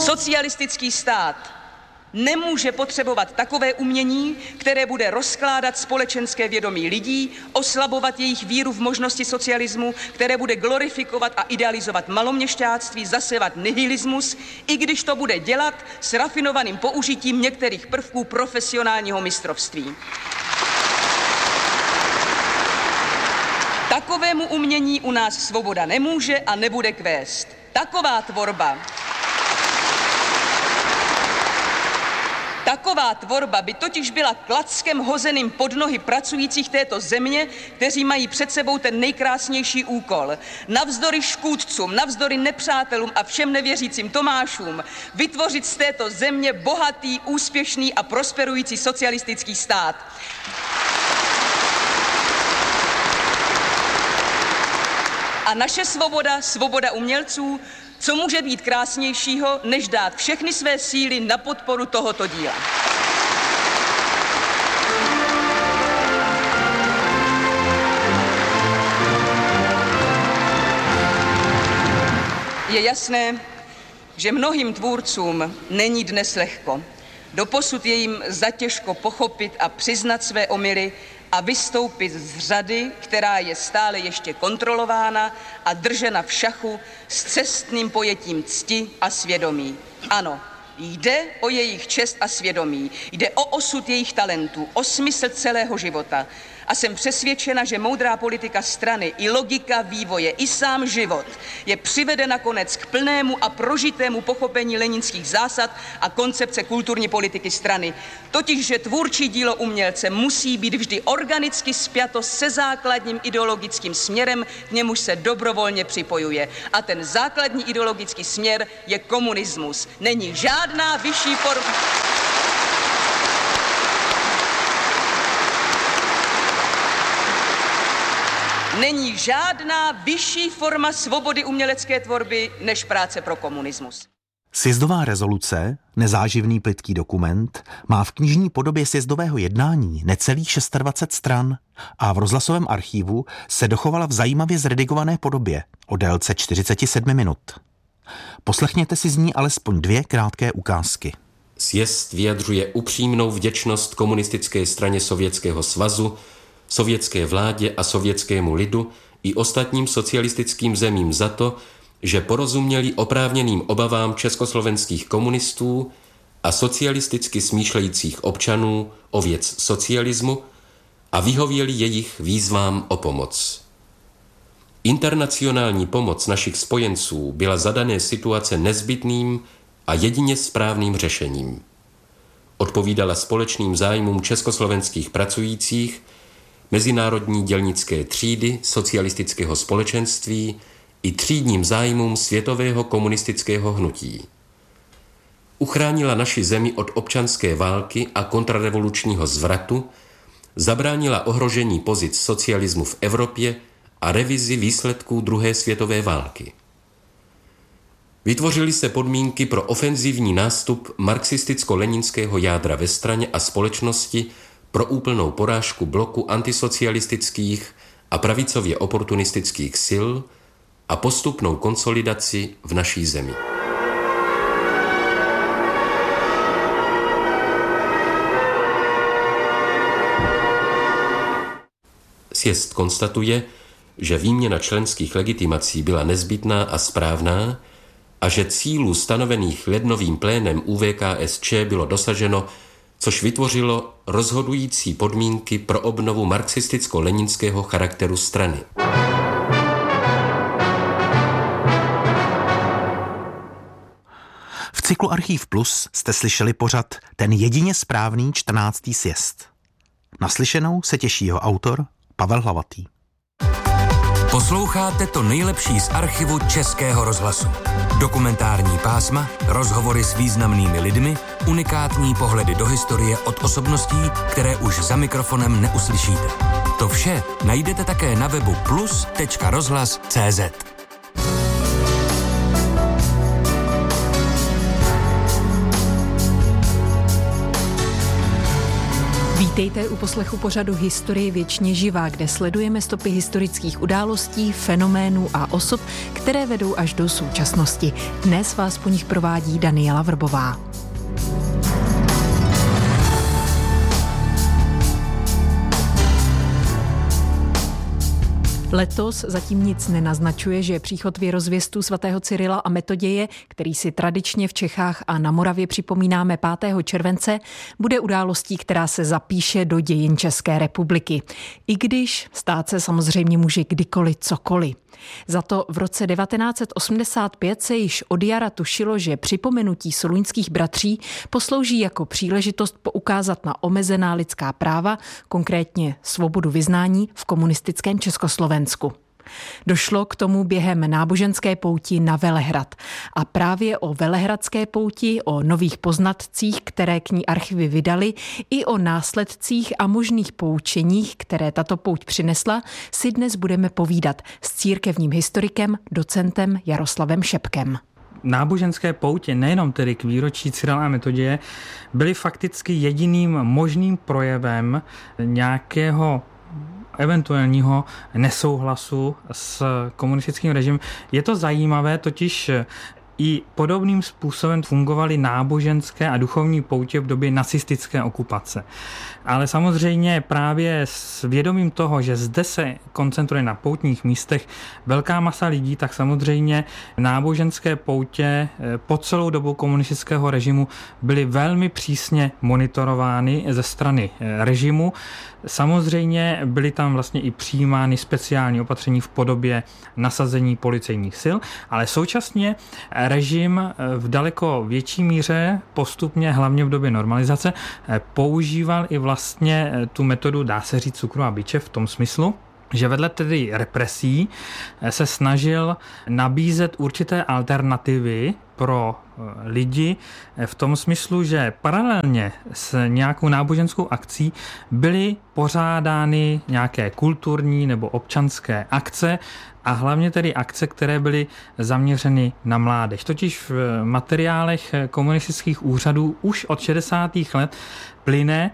Socialistický stát nemůže potřebovat takové umění, které bude rozkládat společenské vědomí lidí, oslabovat jejich víru v možnosti socialismu, které bude glorifikovat a idealizovat maloměšťáctví, zasevat nihilismus, i když to bude dělat s rafinovaným použitím některých prvků profesionálního mistrovství. Takovému umění u nás svoboda nemůže a nebude kvést. Taková tvorba by totiž byla klackem hozeným pod nohy pracujících této země, kteří mají před sebou ten nejkrásnější úkol. Navzdory škůdcům, navzdory nepřátelům a všem nevěřícím Tomášům vytvořit z této země bohatý, úspěšný a prosperující socialistický stát. A naše svoboda, svoboda umělců, co může být krásnějšího, než dát všechny své síly na podporu tohoto díla. Je jasné, že mnohým tvůrcům není dnes lehko. Doposud je jim zatěžko pochopit a přiznat své omyly a vystoupit z řady, která je stále ještě kontrolována a držena v šachu s cestným pojetím cti a svědomí. Ano, jde o jejich čest a svědomí, jde o osud jejich talentů, o smysl celého života. A jsem přesvědčena, že moudrá politika strany, i logika vývoje, i sám život je přivede nakonec k plnému a prožitému pochopení leninských zásad a koncepce kulturní politiky strany. Totiž, že tvůrčí dílo umělce musí být vždy organicky spjato se základním ideologickým směrem, k němuž se dobrovolně připojuje. A ten základní ideologický směr je komunismus. Není žádná vyšší forma... Není žádná vyšší forma svobody umělecké tvorby než práce pro komunismus. Sjezdová rezoluce, nezáživný plytký dokument, má v knižní podobě sjezdového jednání necelých 26 stran a v rozhlasovém archívu se dochovala v zajímavě zredigované podobě o délce 47 minut. Poslechněte si z ní alespoň 2 krátké ukázky. Sjezd vyjadřuje upřímnou vděčnost komunistické straně Sovětského svazu, sovětské vládě a sovětskému lidu i ostatním socialistickým zemím za to, že porozuměli oprávněným obavám československých komunistů a socialisticky smýšlejících občanů o věc socialismu a vyhověli jejich výzvám o pomoc. Internacionální pomoc našich spojenců byla za dané situace nezbytným a jedině správným řešením. Odpovídala společným zájmům československých pracujících, mezinárodní dělnické třídy, socialistického společenství i třídním zájmům světového komunistického hnutí. Uchránila naši zemi od občanské války a kontrarevolučního zvratu, zabránila ohrožení pozic socialismu v Evropě a revizi výsledků druhé světové války. Vytvořily se podmínky pro ofenzivní nástup marxisticko-leninského jádra ve straně a společnosti pro úplnou porážku bloku antisocialistických a pravicově oportunistických sil a postupnou konsolidaci v naší zemi. Sjezd konstatuje, že výměna členských legitimací byla nezbytná a správná a že cílů stanovených lednovým plénem ÚVKSČ bylo dosaženo, což vytvořilo rozhodující podmínky pro obnovu marxisticko-leninského charakteru strany. V cyklu Archív Plus jste slyšeli pořad Ten jedině správný 14. sjezd. Naslyšenou se těší jeho autor Pavel Hlavatý. Posloucháte to nejlepší z archivu Českého rozhlasu. Dokumentární pásma, rozhovory s významnými lidmi, unikátní pohledy do historie od osobností, které už za mikrofonem neuslyšíte. To vše najdete také na webu plus.rozhlas.cz. Vítejte u poslechu pořadu Historie věčně živá, kde sledujeme stopy historických událostí, fenoménů a osob, které vedou až do současnosti. Dnes vás po nich provádí Daniela Vrbová. Letos zatím nic nenaznačuje, že příchod věrozvěstů svatého Cyrila a Metoděje, který si tradičně v Čechách a na Moravě připomínáme 5. července, bude událostí, která se zapíše do dějin České republiky. I když stát se samozřejmě může kdykoliv cokoliv. Za to v roce 1985 se již od jara tušilo, že připomenutí soluňských bratří poslouží jako příležitost poukázat na omezená lidská práva, konkrétně svobodu vyznání v komunistickém Československu. Došlo k tomu během náboženské pouti na Velehrad. A právě o velehradské pouti, o nových poznatcích, které k ní archivy vydaly, i o následcích a možných poučeních, které tato pouť přinesla, si dnes budeme povídat s církevním historikem, docentem Jaroslavem Šepkem. Náboženské poutě, nejenom tedy k výročí Cyrila a Metoděje, byly fakticky jediným možným projevem nějakého eventuálního nesouhlasu s komunistickým režimem. Je to zajímavé, totiž i podobným způsobem fungovaly náboženské a duchovní poutě v době nacistické okupace. Ale samozřejmě právě s vědomím toho, že zde se koncentruje na poutních místech velká masa lidí, tak samozřejmě náboženské poutě po celou dobu komunistického režimu byly velmi přísně monitorovány ze strany režimu. Samozřejmě byly tam vlastně i přijímány speciální opatření v podobě nasazení policejních sil, ale současně režim v daleko větší míře postupně, hlavně v době normalizace, používal i vlastně tu metodu, dá se říct, cukru a biče v tom smyslu, že vedle tedy represí se snažil nabízet určité alternativy pro lidi v tom smyslu, že paralelně s nějakou náboženskou akcí byly pořádány nějaké kulturní nebo občanské akce a hlavně tedy akce, které byly zaměřeny na mládež. Totiž v materiálech komunistických úřadů už od 60. let plyne,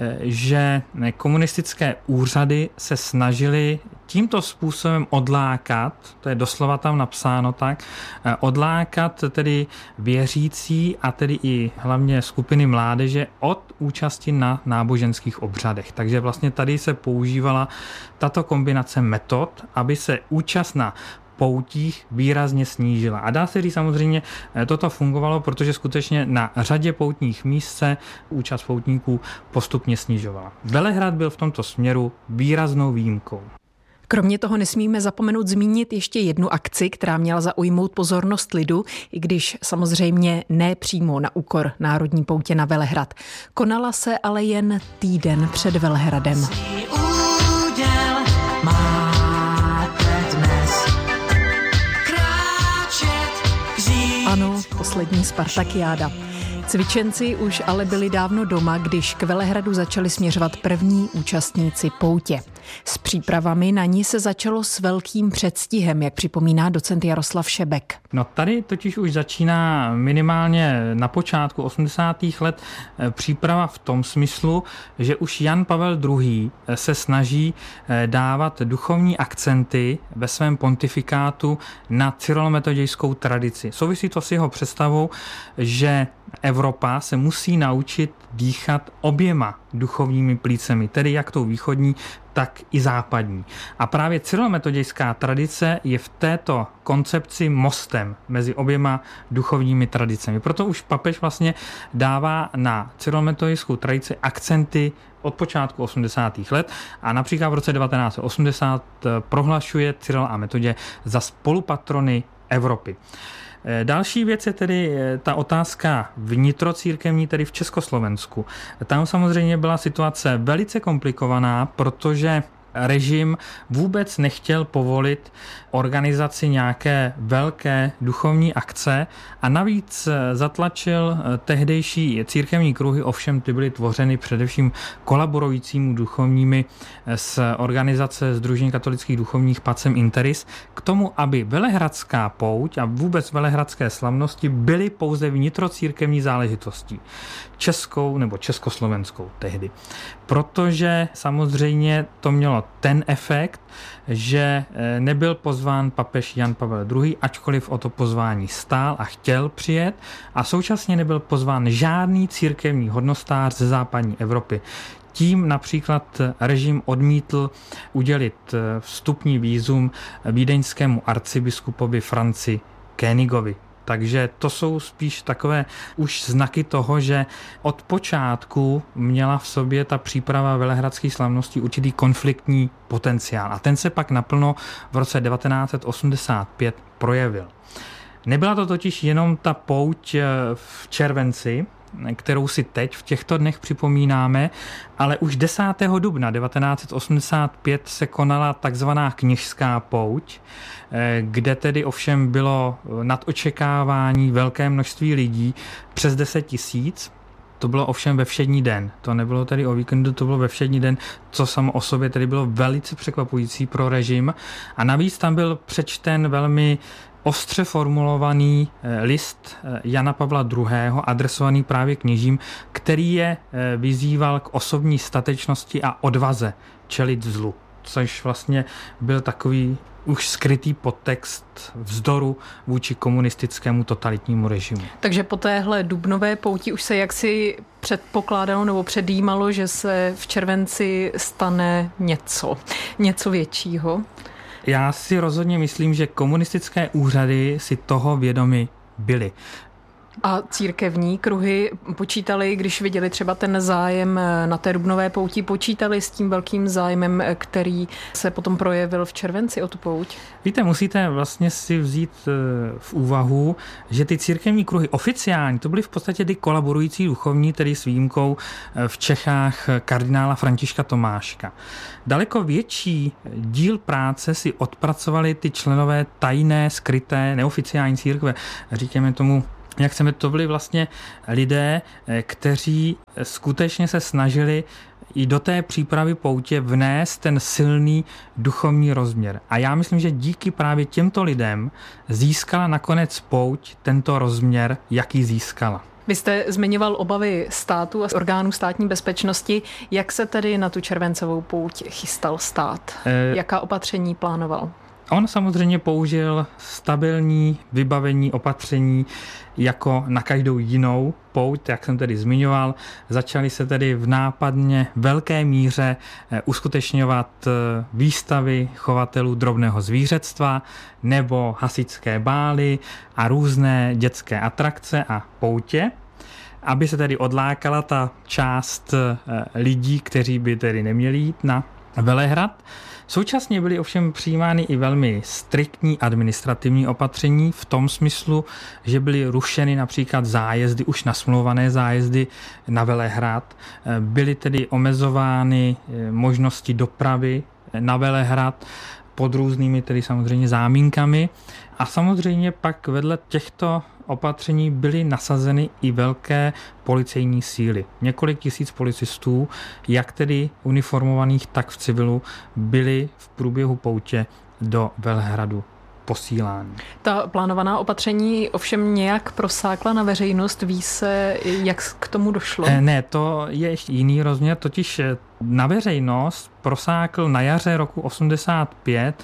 že komunistické úřady se snažily tímto způsobem odlákat, to je doslova tam napsáno tak, odlákat tedy věřící a tedy i hlavně skupiny mládeže od účasti na náboženských obřadech. Takže vlastně tady se používala tato kombinace metod, aby se účast na poutích výrazně snížila. A dá se říct samozřejmě, toto fungovalo, protože skutečně na řadě poutních míst se účast poutníků postupně snižovala. Velehrad byl v tomto směru výraznou výjimkou. Kromě toho nesmíme zapomenout zmínit ještě jednu akci, která měla zaujmout pozornost lidu, i když samozřejmě ne přímo na úkor Národní poutě na Velehrad. Konala se ale jen týden před Velehradem. Ano, poslední Spartakiáda. Cvičenci už ale byli dávno doma, když k Velehradu začali směřovat první účastníci poutě. S přípravami na ní se začalo s velkým předstihem, jak připomíná docent Jaroslav Šebek. No tady totiž už začíná minimálně na počátku 80. let příprava v tom smyslu, že už Jan Pavel II. Se snaží dávat duchovní akcenty ve svém pontifikátu na cyrilometodějskou tradici. Souvisí to s jeho představou, že Evropa se musí naučit dýchat oběma duchovními plícemi, tedy jak tou východní, tak i západní. A právě cyrilometodějská tradice je v této koncepci mostem mezi oběma duchovními tradicemi. Proto už papež vlastně dává na cyrilometodějskou tradici akcenty od počátku 80. let a například v roce 1980 prohlašuje Cyrila a Metoděje za spolupatrony Evropy. Další věc je tedy ta otázka vnitrocírkevní, tedy v Československu. Tam samozřejmě byla situace velice komplikovaná, protože režim vůbec nechtěl povolit organizaci nějaké velké duchovní akce a navíc zatlačil tehdejší církevní kruhy, ovšem ty byly tvořeny především kolaborujícími duchovními z organizace Sdružení katolických duchovních Pacem Interis k tomu, aby velehradská pouť a vůbec velehradské slavnosti byly pouze vnitrocírkevní záležitostí. Českou nebo československou tehdy. Protože samozřejmě to mělo ten efekt, že nebyl pozván papež Jan Pavel II., ačkoliv o to pozvání stál a chtěl přijet, a současně nebyl pozván žádný církevní hodnostář ze západní Evropy. Tím například režim odmítl udělit vstupní vízum vídeňskému arcibiskupovi Franci Koenigovi. Takže to jsou spíš takové už znaky toho, že od počátku měla v sobě ta příprava velehradských slavností určitý konfliktní potenciál. A ten se pak naplno v roce 1985 projevil. Nebyla to totiž jenom ta pouť v červenci, kterou si teď v těchto dnech připomínáme, ale už 10. dubna 1985 se konala takzvaná kněžská pouť, kde tedy ovšem bylo nad očekávání velké množství lidí, přes 10 000. To bylo ovšem ve všední den. To nebylo tedy o víkendu, to bylo ve všední den, co samo o sobě tedy bylo velice překvapující pro režim. A navíc tam byl přečten velmi ostře formulovaný list Jana Pavla II. Adresovaný právě kněžím, který je vyzýval k osobní statečnosti a odvaze čelit zlu. Což vlastně byl takový už skrytý podtext vzdoru vůči komunistickému totalitnímu režimu. Takže po téhle dubnové pouti už se jaksi předpokládalo nebo předjímalo, že se v červenci stane něco většího? Já si rozhodně myslím, že komunistické úřady si toho vědomi byly. A církevní kruhy počítali, když viděli třeba ten zájem na té dubnové pouti, počítali s tím velkým zájmem, který se potom projevil v červenci o tu pouť? Víte, musíte vlastně si vzít v úvahu, že ty církevní kruhy oficiální, to byly v podstatě ty kolaborující duchovní, tedy s výjimkou v Čechách kardinála Františka Tomáška. Daleko větší díl práce si odpracovali ty členové tajné, skryté, neoficiální církve. Říkáme tomu, jak chceme, to byli vlastně lidé, kteří skutečně se snažili i do té přípravy poutě vnést ten silný duchovní rozměr. A já myslím, že díky právě těmto lidem získala nakonec pouť tento rozměr, jaký získala. Vy jste zmiňoval obavy státu a orgánů státní bezpečnosti. Jak se tedy na tu červencovou pouť chystal stát? Jaká opatření plánoval? On samozřejmě použil stabilní vybavení opatření jako na každou jinou pouť, jak jsem tedy zmiňoval. Začaly se tedy v nápadně velké míře uskutečňovat výstavy chovatelů drobného zvířectva nebo hasičské bály a různé dětské atrakce a poutě, aby se tedy odlákala ta část lidí, kteří by tedy neměli jít na Velehrad. Současně byly ovšem přijímány i velmi striktní administrativní opatření v tom smyslu, že byly rušeny například zájezdy, už nasmlouvané zájezdy na Velehrad. Byly tedy omezovány možnosti dopravy na Velehrad pod různými tedy samozřejmě záminkami. A samozřejmě pak vedle těchto opatření byly nasazeny i velké policejní síly. Několik tisíc policistů, jak tedy uniformovaných, tak v civilu, byli v průběhu poutě do Velehradu posílány. Ta plánovaná opatření ovšem nějak prosákla na veřejnost. Ví se, jak k tomu došlo? Ne, to je ještě jiný rozměr, totiž na veřejnost prosákl na jaře roku 1985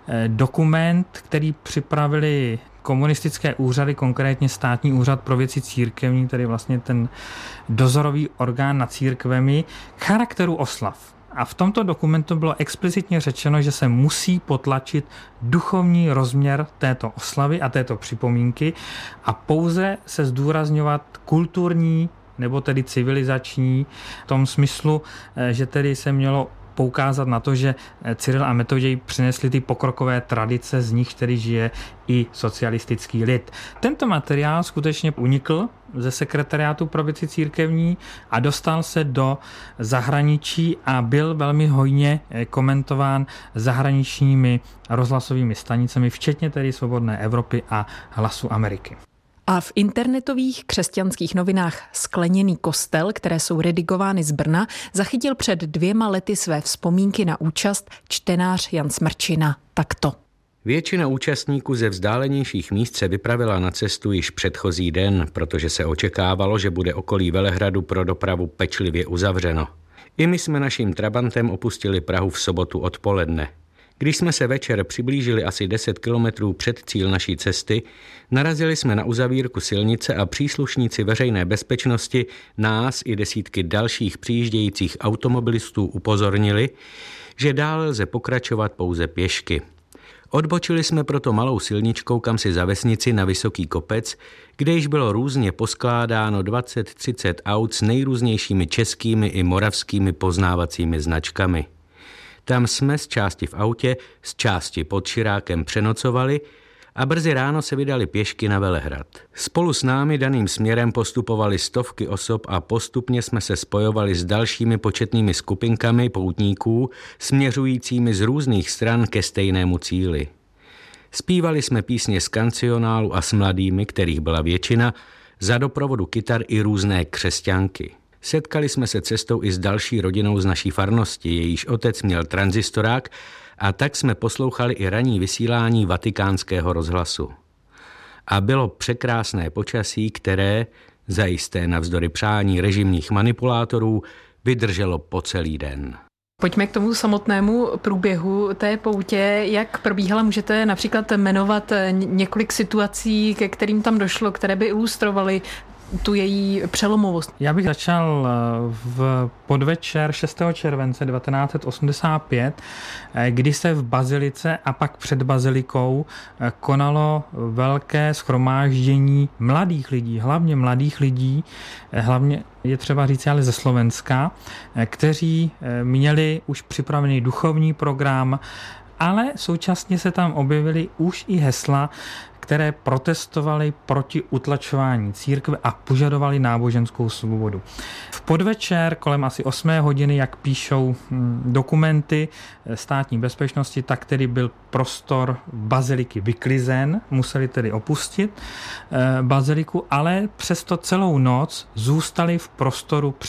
dokument, který připravili komunistické úřady, konkrétně Státní úřad pro věci církevní, tedy vlastně ten dozorový orgán nad církvemi, k charakteru oslav. A v tomto dokumentu bylo explicitně řečeno, že se musí potlačit duchovní rozměr této oslavy a této připomínky a pouze se zdůrazňovat kulturní nebo tedy civilizační v tom smyslu, že tedy se mělo poukázat na to, že Cyril a Metoděj přinesli ty pokrokové tradice, z nich tedy žije i socialistický lid. Tento materiál skutečně unikl ze sekretariátu pro věci církevní a dostal se do zahraničí a byl velmi hojně komentován zahraničními rozhlasovými stanicemi, včetně tedy Svobodné Evropy a Hlasu Ameriky. A v internetových křesťanských novinách Skleněný kostel, které jsou redigovány z Brna, zachytil před 2 lety své vzpomínky na účast čtenář Jan Smrčina takto. Většina účastníků ze vzdálenějších míst se vypravila na cestu již předchozí den, protože se očekávalo, že bude okolí Velehradu pro dopravu pečlivě uzavřeno. I my jsme naším trabantem opustili Prahu v sobotu odpoledne. Když jsme se večer přiblížili asi 10 kilometrů před cíl naší cesty, narazili jsme na uzavírku silnice a příslušníci veřejné bezpečnosti nás i desítky dalších přijíždějících automobilistů upozornili, že dál lze pokračovat pouze pěšky. Odbočili jsme proto malou silničkou kamsi za vesnici na vysoký kopec, kde již bylo různě poskládáno 20-30 aut s nejrůznějšími českými i moravskými poznávacími značkami. Tam jsme z části v autě, z části pod Širákem přenocovali a brzy ráno se vydali pěšky na Velehrad. Spolu s námi daným směrem postupovali stovky osob a postupně jsme se spojovali s dalšími početnými skupinkami poutníků, směřujícími z různých stran ke stejnému cíli. Zpívali jsme písně z kancionálu a s mladými, kterých byla většina, za doprovodu kytar i různé křesťanky. Setkali jsme se cestou i s další rodinou z naší farnosti, jejíž otec měl tranzistorák, a tak jsme poslouchali i ranní vysílání Vatikánského rozhlasu. A bylo překrásné počasí, které, zajisté navzdory přání režimních manipulátorů, vydrželo po celý den. Pojďme k tomu samotnému průběhu té poutě. Jak probíhala, můžete například jmenovat několik situací, ke kterým tam došlo, které by ilustrovaly tu její přelomovost? Já bych začal v podvečer 6. července 1985, kdy se v bazilice a pak před bazilikou konalo velké shromáždění mladých lidí, hlavně mladých lidí, hlavně je třeba říct ale ze Slovenska, kteří měli už připravený duchovní program, ale současně se tam objevily už i hesla, které protestovaly proti utlačování církve a požadovali náboženskou svobodu. V podvečer kolem asi 8 hodiny, jak píšou dokumenty státní bezpečnosti, tak tedy byl prostor baziliky vyklizen, museli tedy opustit baziliku, ale přesto celou noc zůstali v prostoru